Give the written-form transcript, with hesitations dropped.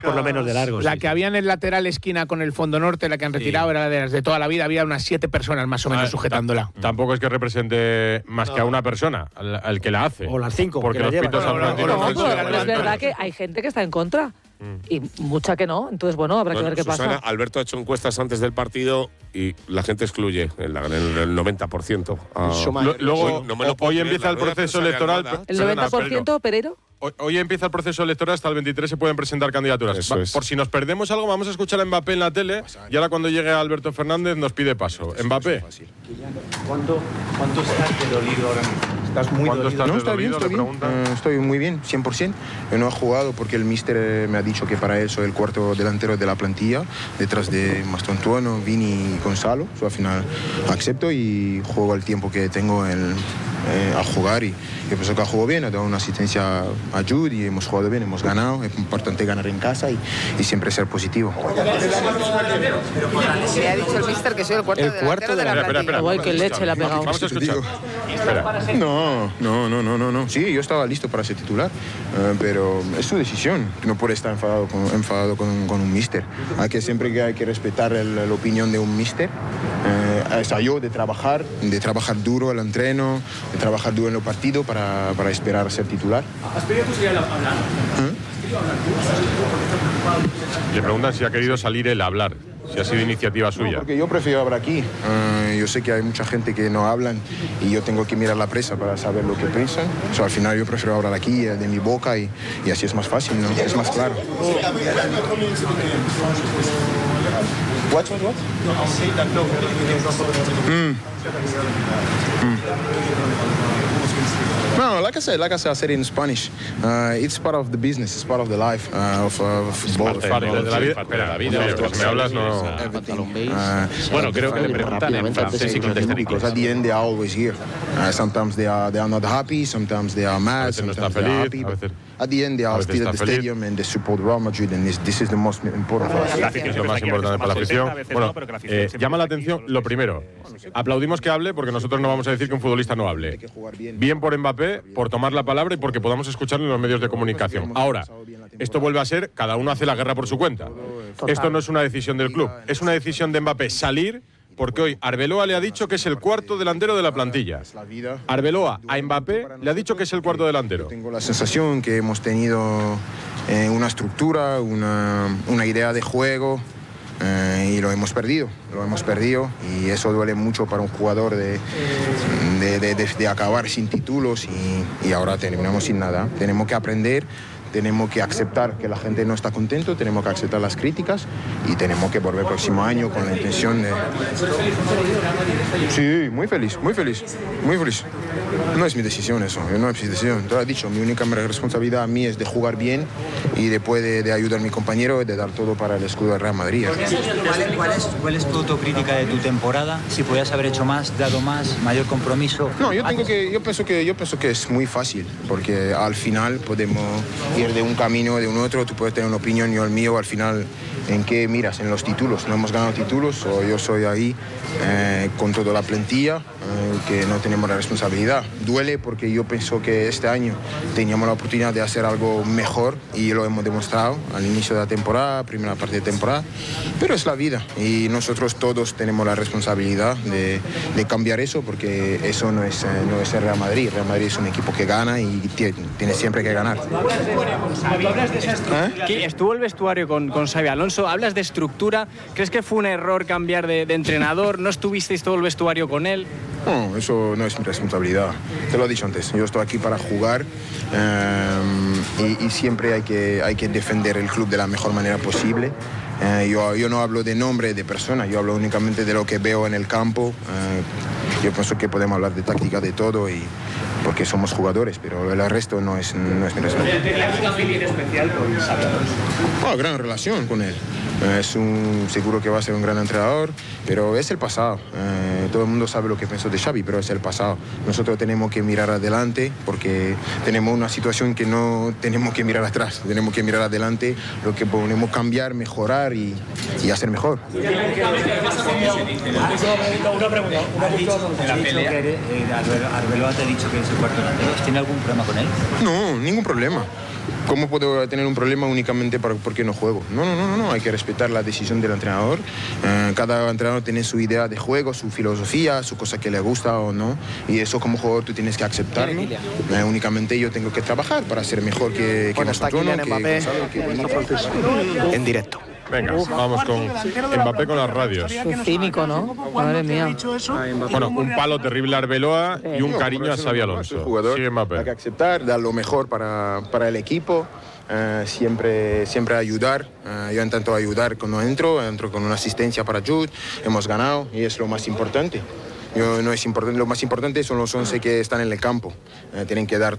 por lo menos de largo. La que había en el lateral esquina con el fondo norte, la que han retirado, era de las de toda la vida. Había unas 7 personas más o menos sujetándola. Tampoco es que represente más que a una persona, al que la hace. O las 5. Porque los pitos San Florentino. Pero es verdad que hay gente que está en contra. Y mucha que no. Entonces, bueno, habrá que ver qué Susana, pasa. Alberto ha hecho encuestas antes del partido y la gente excluye el 90%. Luego, hoy empieza el proceso electoral. ¿El 90%, Pereiro? Hoy empieza el proceso electoral, hasta el 23 se pueden presentar candidaturas. Eso es. Por si nos perdemos algo, vamos a escuchar a Mbappé en la tele y ahora cuando llegue Alberto Fernández nos pide paso. Mbappé. ¿Cuánto estás de dolido ahora mismo? ¿Estás muy dolido? No, está bien, estoy muy bien, 100%. Yo no he jugado porque el míster me ha dicho que para él soy el cuarto delantero de la plantilla, detrás de Mastontuono, Vini y Gonzalo. Al final acepto y juego el tiempo que tengo a jugar y yo pienso que ha jugado bien, ha dado una asistencia a Jude y hemos jugado bien, hemos ganado. Es importante ganar en casa y siempre ser positivo. Le ha dicho el míster que soy el cuarto de la plantilla. Guay, qué leche le ha pegado. Vamos a escuchar. No. Sí, yo estaba listo para ser titular, pero es su decisión. No puede estar enfadado con un míster. Siempre que hay que respetar la opinión de un míster. Es yo de trabajar duro el entreno, de trabajar duro en los partidos para esperar a ser titular. ¿Has pedido tu sería hablar? Le preguntan si ha querido salir él a hablar, si ha sido iniciativa suya. No, porque yo prefiero hablar aquí. Yo sé que hay mucha gente que no hablan y yo tengo que mirar la prensa para saber lo que piensan. Al final yo prefiero hablar aquí, de mi boca, y así es más fácil, ¿no? Es más claro. What? No, like I said, I said in Spanish, it's part of the business, it's part of the life of football. La vida, me hablas, no. Bueno, creo que le preguntan en francés y contestan en Because at the end they are always here. Sometimes they are not happy, sometimes they are mad, sometimes they are happy. At the end they are still at the stadium and they support Real Madrid, and this is the most important for us. Es lo más importante para la afición. Bueno, llama la atención lo primero. Aplaudimos que hable porque nosotros no vamos a decir que un futbolista no hable. Bien por Mbappé, por tomar la palabra y porque podamos escucharlo en los medios de comunicación. Ahora, esto vuelve a ser, cada uno hace la guerra por su cuenta. Esto no es una decisión del club, es una decisión de Mbappé salir, porque hoy Arbeloa le ha dicho que es el cuarto delantero de la plantilla. Arbeloa a Mbappé le ha dicho que es el cuarto delantero. Tengo la sensación que hemos tenido una estructura, una idea de juego, y lo hemos perdido y eso duele mucho para un jugador de acabar sin títulos y ahora terminamos sin nada. Tenemos que aprender, tenemos que aceptar que la gente no está contento, tenemos que aceptar las críticas y tenemos que volver el próximo año con la intención de... Sí, muy feliz. No es mi decisión eso, no es mi decisión. Te lo he dicho, mi única responsabilidad a mí es de jugar bien y después de ayudar a mi compañero y de dar todo para el escudo del Real Madrid. ¿Cuál es tu autocrítica de tu temporada? Si podías haber hecho más, dado más, mayor compromiso. No, yo pienso que es muy fácil, porque al final podemos ir de un camino o de un otro. Tú puedes tener una opinión, yo el mío. Al final, ¿en qué miras? En los títulos. No hemos ganado títulos, o yo soy ahí con toda la plantilla, que no tenemos la responsabilidad. Duele porque yo pienso que este año teníamos la oportunidad de hacer algo mejor y lo hemos demostrado al inicio de la temporada, primera parte de temporada, pero es la vida y nosotros todos tenemos la responsabilidad de cambiar eso, porque eso no es el Real Madrid. El Real Madrid es un equipo que gana y tiene siempre que ganar. Estuvo el vestuario con Xabi Alonso, hablas de estructura, ¿crees que fue un error cambiar de entrenador? ¿No estuvisteis todo el vestuario con él? No, eso no es mi responsabilidad. Te lo he dicho antes, yo estoy aquí para jugar y siempre hay que defender el club de la mejor manera posible. Yo no hablo de nombre de persona, yo hablo únicamente de lo que veo en el campo. Yo pienso que podemos hablar de táctica, de todo, porque somos jugadores, pero el resto no es mi responsabilidad. ¿Tienes una opinión especial con Xabi Alonso? Gran relación con él. Seguro que va a ser un gran entrenador, pero es el pasado. Todo el mundo sabe lo que pensó de Xavi, pero es el pasado. Nosotros tenemos que mirar adelante porque tenemos una situación que no tenemos que mirar atrás. Tenemos que mirar adelante lo que podemos cambiar, mejorar y hacer mejor. Una pregunta. Arbeloa te ha dicho que es el cuarto delantero. ¿Tiene algún problema con él? No, ningún problema. ¿Cómo puedo tener un problema únicamente porque no juego? No, hay que respetar la decisión del entrenador. Cada entrenador tiene su idea de juego, su filosofía, su cosa que le gusta o no, y eso como jugador tú tienes que aceptarlo. Únicamente yo tengo que trabajar para ser mejor que nosotros, ¿no? En directo. Venga, vamos con Mbappé con las radios. Qué cínico, ¿no? Madre mía. Bueno, un palo terrible a Arbeloa y un cariño a Xabi Alonso. Sigue Mbappé. Hay que aceptar, dar lo mejor para el equipo. Siempre ayudar. Yo intento ayudar cuando entro con una asistencia para Jude. Hemos ganado y es lo más importante. No es importante. Lo más importante son los 11 que están en el campo. Tienen que dar